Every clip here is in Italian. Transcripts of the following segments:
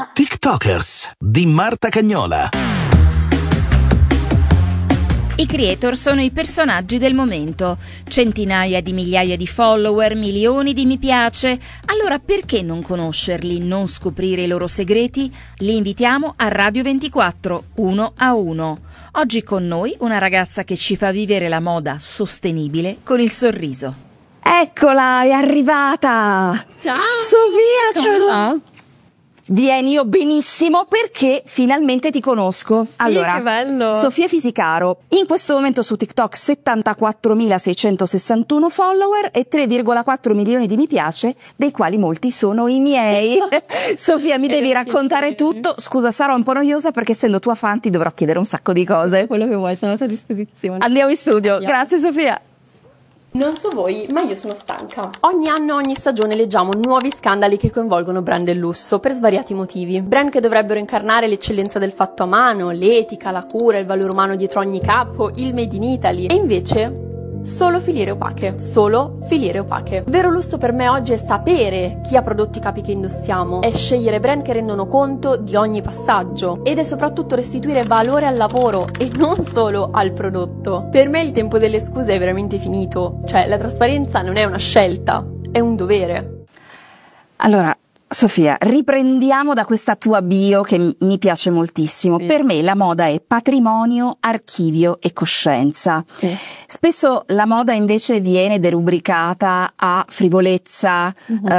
TikTokers di Marta Cagnola. I creator sono i personaggi del momento, centinaia di migliaia di follower, milioni di mi piace. Allora perché non conoscerli, non scoprire i loro segreti? Li invitiamo a Radio 24, uno a uno. Oggi con noi una ragazza che ci fa vivere la moda sostenibile con il sorriso. Eccola, è arrivata! Ciao! Sofia, ciao! Vieni, io benissimo perché finalmente ti conosco. Sì, allora, che bello. Sofia Fisicaro, in questo momento su TikTok 74.661 follower e 3,4 milioni di mi piace, dei quali molti sono i miei. Sofia, mi devi raccontare tutto. Scusa, sarò un po' noiosa perché essendo tua fan ti dovrò chiedere un sacco di cose. Quello che vuoi, sono a tua disposizione. Andiamo in studio. Grazie Sofia. Non so voi, ma io sono stanca. Ogni anno, ogni stagione leggiamo nuovi scandali che coinvolgono brand del lusso, per svariati motivi. Brand che dovrebbero incarnare l'eccellenza del fatto a mano, l'etica, la cura, il valore umano dietro ogni capo, il made in Italy. E invece solo filiere opache. Solo filiere opache. Vero lusso per me oggi è sapere chi ha prodotto i capi che indossiamo, è scegliere brand che rendono conto di ogni passaggio ed è soprattutto restituire valore al lavoro e non solo al prodotto. Per me il tempo delle scuse è veramente finito, cioè la trasparenza non è una scelta, è un dovere. Allora, Sofia, riprendiamo da questa tua bio che mi piace moltissimo. Sì. Per me la moda è patrimonio, archivio e coscienza. Sì. Spesso la moda invece viene derubricata a frivolezza,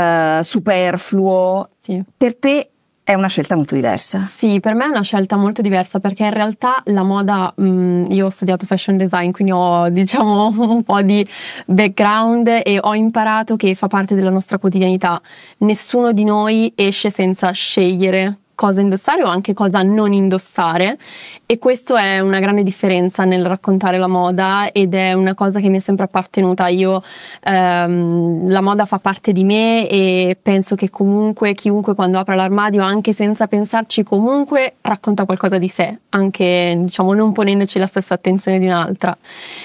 superfluo. Sì. Per te è una scelta molto diversa. Sì, per me è una scelta molto diversa perché in realtà la moda, io ho studiato fashion design, quindi ho diciamo un po' di background e ho imparato che fa parte della nostra quotidianità. Nessuno di noi esce senza scegliere cosa indossare o anche cosa non indossare e questo è una grande differenza nel raccontare la moda ed è una cosa che mi è sempre appartenuta. Io la moda fa parte di me e penso che comunque chiunque quando apre l'armadio, anche senza pensarci, comunque racconta qualcosa di sé, anche diciamo non ponendoci la stessa attenzione di un'altra.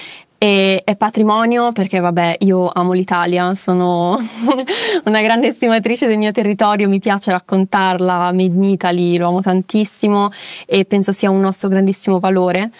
E è patrimonio perché vabbè, io amo l'Italia, sono una grande estimatrice del mio territorio, mi piace raccontarla, Made in Italy, lo amo tantissimo e penso sia un nostro grandissimo valore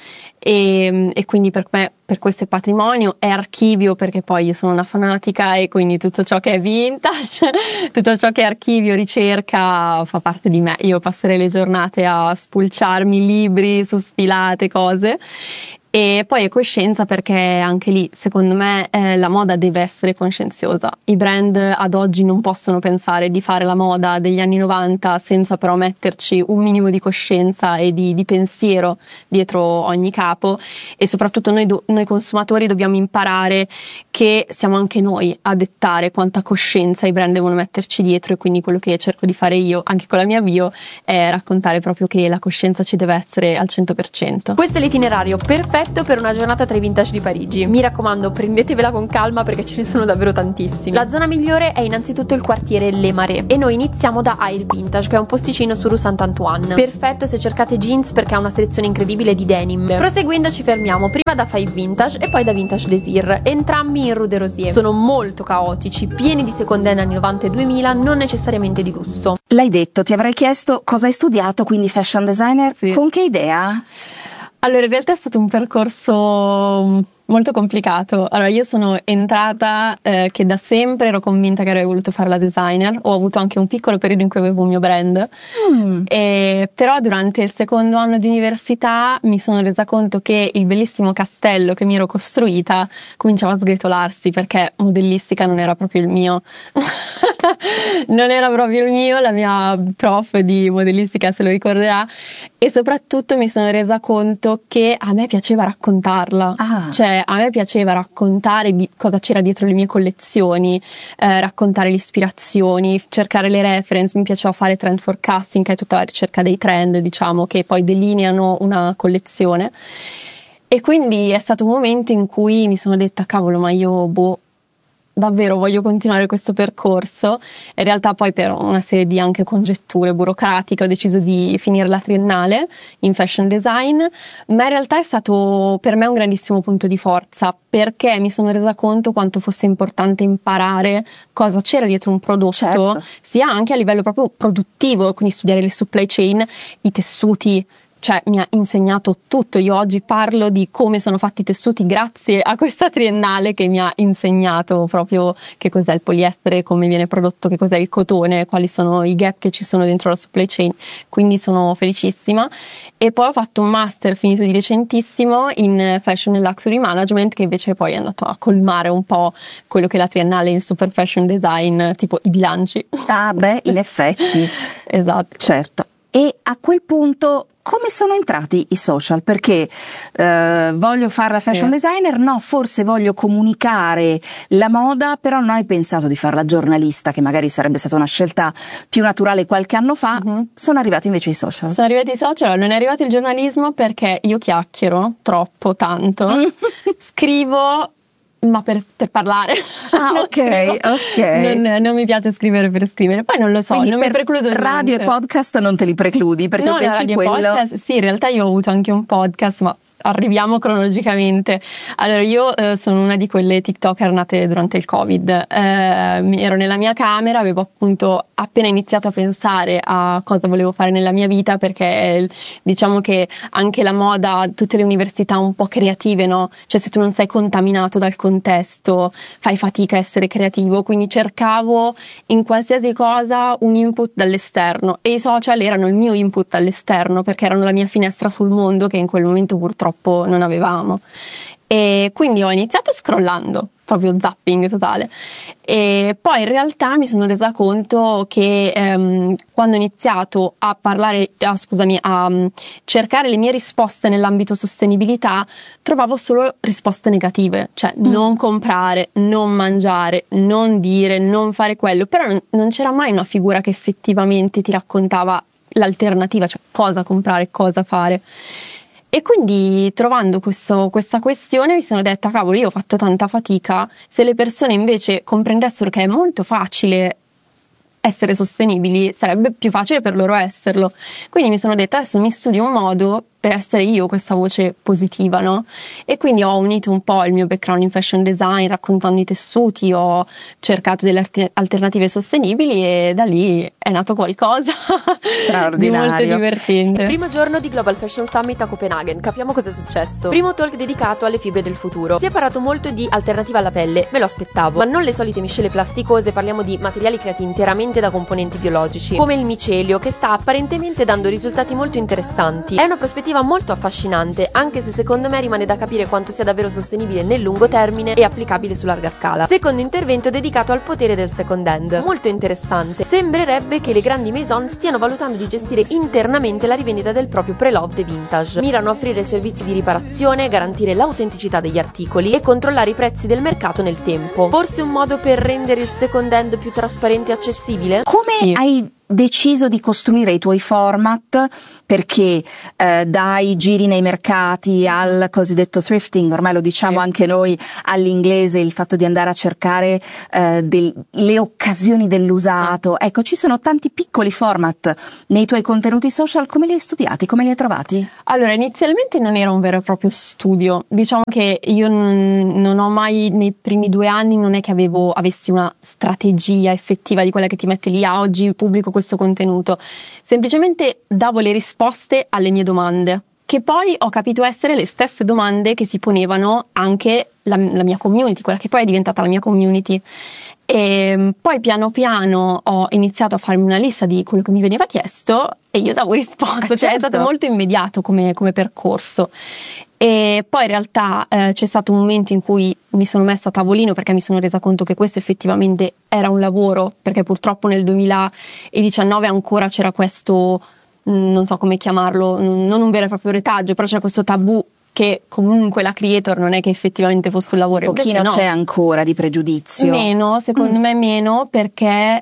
e quindi per me, per questo è patrimonio. È archivio perché poi io sono una fanatica e quindi tutto ciò che è vintage, tutto ciò che è archivio, ricerca fa parte di me. Io passerei le giornate a spulciarmi libri su sfilate, cose. E poi è coscienza perché anche lì secondo me la moda deve essere coscienziosa. I brand ad oggi non possono pensare di fare la moda degli anni 90 senza però metterci un minimo di coscienza e di pensiero dietro ogni capo e soprattutto noi consumatori dobbiamo imparare che siamo anche noi a dettare quanta coscienza i brand devono metterci dietro e quindi quello che cerco di fare io anche con la mia bio è raccontare proprio che la coscienza ci deve essere al 100%. Questo è l'itinerario perfetto per una giornata tra i vintage di Parigi. Mi raccomando, prendetevela con calma perché ce ne sono davvero tantissimi. La zona migliore è innanzitutto il quartiere Le Marais e noi iniziamo da Air Vintage, che è un posticino su Rue Saint-Antoine. Perfetto se cercate jeans perché ha una selezione incredibile di denim. Proseguendo ci fermiamo prima da Five Vintage e poi da Vintage Désir, entrambi in Rue de Rosiers. Sono molto caotici, pieni di seconde hand anni 90 e 2000, non necessariamente di lusso. L'hai detto, ti avrei chiesto cosa hai studiato, quindi fashion designer, Sì. Con che idea? Allora, in realtà è stato un percorso molto complicato. Allora, io sono entrata che da sempre ero convinta che avrei voluto fare la designer. Ho avuto anche un piccolo periodo in cui avevo un mio brand. Però durante il secondo anno di università mi sono resa conto che il bellissimo castello che mi ero costruita cominciava a sgretolarsi perché modellistica non era proprio il mio. Non era proprio il mio, la mia prof di modellistica se lo ricorderà. E soprattutto mi sono resa conto che a me piaceva raccontarla. Cioè a me piaceva raccontare cosa c'era dietro le mie collezioni, raccontare le ispirazioni, cercare le reference. Mi piaceva fare trend forecasting, che è tutta la ricerca dei trend, diciamo, che poi delineano una collezione. E quindi è stato un momento in cui mi sono detta, cavolo, ma io davvero voglio continuare questo percorso. In realtà poi per una serie di anche congetture burocratiche ho deciso di finire la triennale in fashion design, ma in realtà è stato per me un grandissimo punto di forza, perché mi sono resa conto quanto fosse importante imparare cosa c'era dietro un prodotto, certo, sia anche a livello proprio produttivo, quindi studiare le supply chain, i tessuti. Cioè mi ha insegnato tutto. Io oggi parlo di come sono fatti i tessuti grazie a questa triennale che mi ha insegnato proprio che cos'è il poliestere, come viene prodotto, che cos'è il cotone, quali sono i gap che ci sono dentro la supply chain, quindi sono felicissima. E poi ho fatto un master finito di recentissimo in fashion e luxury management, che invece poi è andato a colmare un po' quello che è la triennale in super fashion design, tipo i bilanci. Ah beh, in effetti. Esatto. Certo. E a quel punto come sono entrati i social? Perché voglio fare la fashion designer, no, forse voglio comunicare la moda, però non hai pensato di fare la giornalista, che magari sarebbe stata una scelta più naturale qualche anno fa. Sono arrivati invece i social. Sono arrivati i social, non è arrivato il giornalismo perché io chiacchiero troppo, tanto, scrivo ma per parlare. Ah, ok. Non mi piace scrivere per scrivere. Poi non lo so, quindi non mi precludo radio niente. E podcast non te li precludi, perché no, invece radio quello... podcast, sì, in realtà io ho avuto anche un podcast, ma arriviamo cronologicamente. Allora, io sono una di quelle TikToker nate durante il Covid. Ero nella mia camera, avevo appunto appena iniziato a pensare a cosa volevo fare nella mia vita, perché diciamo che anche la moda, tutte le università un po' creative, no? Cioè, se tu non sei contaminato dal contesto, fai fatica a essere creativo, quindi cercavo in qualsiasi cosa un input dall'esterno, e i social erano il mio input dall'esterno, perché erano la mia finestra sul mondo che in quel momento purtroppo non avevamo. E quindi ho iniziato scrollando, proprio zapping totale, e poi in realtà mi sono resa conto che quando ho iniziato a parlare, a cercare le mie risposte nell'ambito sostenibilità, trovavo solo risposte negative, cioè non comprare, non mangiare, non dire, non fare quello, però non c'era mai una figura che effettivamente ti raccontava l'alternativa, cioè cosa comprare, cosa fare. E quindi trovando questa questione mi sono detta, cavolo, io ho fatto tanta fatica, se le persone invece comprendessero che è molto facile essere sostenibili, sarebbe più facile per loro esserlo. Quindi mi sono detta, adesso mi studio un modo per essere io questa voce positiva, no? E quindi ho unito un po' il mio background in fashion design, raccontando i tessuti, ho cercato delle alternative sostenibili e da lì è nato qualcosa di molto divertente. Primo giorno di Global Fashion Summit a Copenaghen, capiamo cosa è successo. Primo talk dedicato alle fibre del futuro. Si è parlato molto di alternativa alla pelle, me lo aspettavo, ma non le solite miscele plasticose, parliamo di materiali creati interamente da componenti biologici, come il micelio, che sta apparentemente dando risultati molto interessanti. È una prospettiva molto affascinante, anche se secondo me rimane da capire quanto sia davvero sostenibile nel lungo termine e applicabile su larga scala. Secondo intervento dedicato al potere del second hand, molto interessante. Sembrerebbe che le grandi maison stiano valutando di gestire internamente la rivendita del proprio pre-loved vintage. Mirano a offrire servizi di riparazione, garantire l'autenticità degli articoli e controllare i prezzi del mercato nel tempo. Forse un modo per rendere il second hand più trasparente e accessibile? Come hai deciso di costruire i tuoi format? Perché dai giri nei mercati al cosiddetto thrifting, ormai lo diciamo anche noi all'inglese, il fatto di andare a cercare le occasioni dell'usato. Ecco, ci sono tanti piccoli format nei tuoi contenuti social. Come li hai studiati? Come li hai trovati? Allora, inizialmente non era un vero e proprio studio. Diciamo che io non ho mai, nei primi 2 anni, non è che avessi una strategia effettiva di quella che ti mette lì, oggi pubblico questo contenuto. Semplicemente davo le risposte alle mie domande, che poi ho capito essere le stesse domande che si ponevano anche la mia community, quella che poi è diventata la mia community. E poi piano piano ho iniziato a farmi una lista di quello che mi veniva chiesto e io davo risposta, cioè è stato molto immediato come percorso. E poi in realtà c'è stato un momento in cui mi sono messa a tavolino, perché mi sono resa conto che questo effettivamente era un lavoro, perché purtroppo nel 2019 ancora c'era questo, non so come chiamarlo, non un vero e proprio retaggio, però c'era questo tabù che comunque la creator non è che effettivamente fosse un lavoro. Un pochino c'è ancora di pregiudizio. Meno, secondo me meno, perché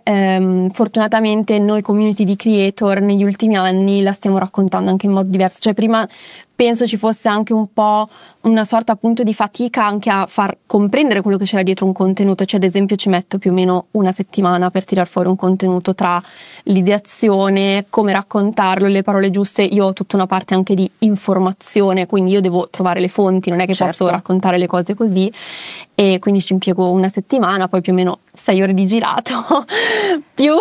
fortunatamente noi community di creator negli ultimi anni la stiamo raccontando anche in modo diverso. Cioè prima penso ci fosse anche un po' una sorta appunto di fatica anche a far comprendere quello che c'era dietro un contenuto, cioè ad esempio ci metto più o meno una settimana per tirar fuori un contenuto tra l'ideazione, come raccontarlo, le parole giuste. Io ho tutta una parte anche di informazione, quindi io devo trovare le fonti, non è che posso raccontare le cose così, e quindi ci impiego una settimana, poi più o meno 6 ore di girato più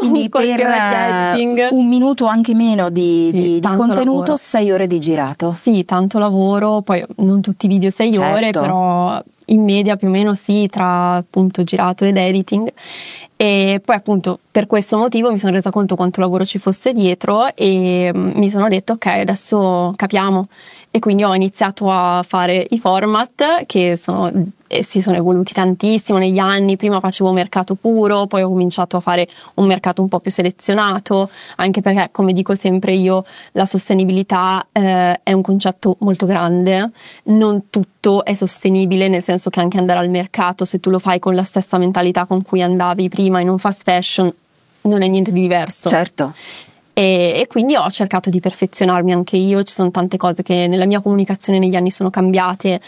per un minuto anche meno di contenuto, lavoro. 6 ore di girato. Sì, tanto lavoro, poi non tutti i video 6 ore, però in media più o meno sì, tra appunto girato ed editing. E poi appunto per questo motivo mi sono resa conto quanto lavoro ci fosse dietro e mi sono detto ok, adesso capiamo, e quindi ho iniziato a fare i format che si sono evoluti tantissimo negli anni. Prima facevo mercato puro, poi ho cominciato a fare un mercato un po' più selezionato, anche perché, come dico sempre io, la sostenibilità è un concetto molto grande, non tutto è sostenibile, nel senso che anche andare al mercato, se tu lo fai con la stessa mentalità con cui andavi prima in un fast fashion, non è niente di diverso. Certo. E quindi ho cercato di perfezionarmi anche io. Ci sono tante cose che nella mia comunicazione negli anni sono cambiate,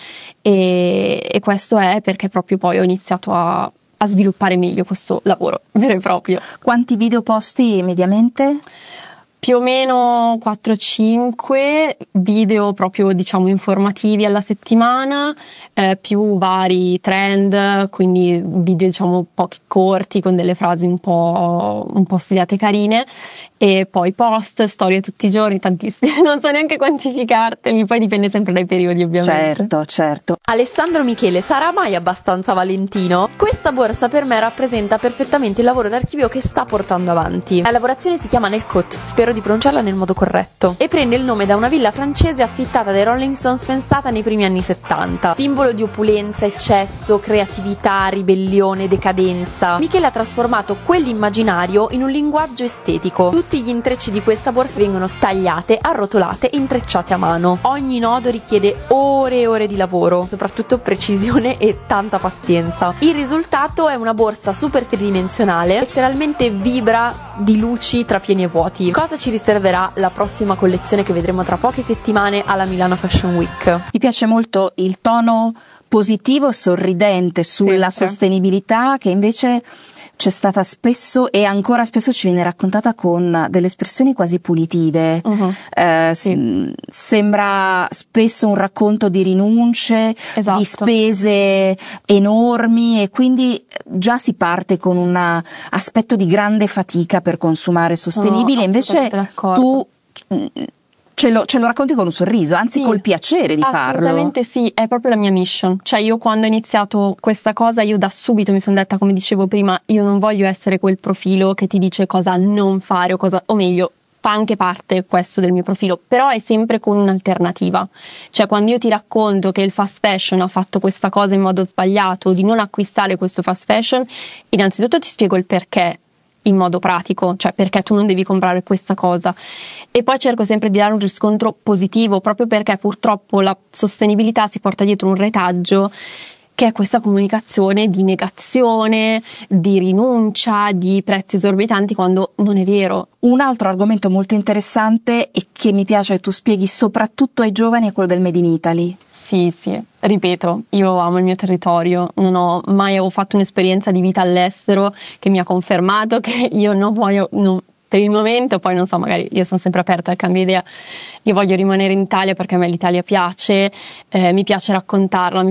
e questo è perché proprio poi ho iniziato a sviluppare meglio questo lavoro vero e proprio. Quanti video posti mediamente? Più o meno 4-5 video proprio diciamo informativi alla settimana, più vari trend, quindi video diciamo pochi corti con delle frasi un po' studiate carine, e poi post, storie tutti i giorni, tantissime, non so neanche quantificarteli, poi dipende sempre dai periodi ovviamente. Certo. Alessandro Michele, sarà mai abbastanza Valentino? Questa borsa per me rappresenta perfettamente il lavoro d'archivio che sta portando avanti. La lavorazione si chiama Nelcote, spero di pronunciarla nel modo corretto, e prende il nome da una villa francese affittata dai Rolling Stones pensata nei primi anni 70. Simbolo di opulenza, eccesso, creatività, ribellione, decadenza, Michele ha trasformato quell'immaginario in un linguaggio estetico. Tutti gli intrecci di questa borsa vengono tagliate, arrotolate e intrecciate a mano. Ogni nodo richiede ore e ore di lavoro, soprattutto precisione e tanta pazienza. Il risultato è una borsa super tridimensionale, letteralmente vibra di luci tra pieni e vuoti. Cosa ci riserverà la prossima collezione che vedremo tra poche settimane alla Milano Fashion Week? Mi piace molto il tono positivo e sorridente sulla sostenibilità, che invece c'è stata spesso e ancora spesso ci viene raccontata con delle espressioni quasi punitive. Sembra spesso un racconto di rinunce, di spese enormi, e quindi già si parte con un aspetto di grande fatica per consumare sostenibile. Invece tu ce lo racconti con un sorriso, anzi col piacere di farlo. Assolutamente sì, è proprio la mia mission. Cioè io quando ho iniziato questa cosa, io da subito mi sono detta, come dicevo prima, io non voglio essere quel profilo che ti dice cosa non fare o meglio, fa anche parte questo del mio profilo, però è sempre con un'alternativa. Cioè quando io ti racconto che il fast fashion ha fatto questa cosa in modo sbagliato, di non acquistare questo fast fashion, innanzitutto ti spiego il perché in modo pratico, cioè perché tu non devi comprare questa cosa, e poi cerco sempre di dare un riscontro positivo, proprio perché purtroppo la sostenibilità si porta dietro un retaggio che è questa comunicazione di negazione, di rinuncia, di prezzi esorbitanti, quando non è vero. Un altro argomento molto interessante e che mi piace che tu spieghi soprattutto ai giovani è quello del Made in Italy. Sì, ripeto, io amo il mio territorio, non ho mai fatto un'esperienza di vita all'estero che mi ha confermato che io non voglio, per il momento, poi non so, magari io sono sempre aperta al cambio idea, io voglio rimanere in Italia perché a me l'Italia piace, mi piace raccontarla,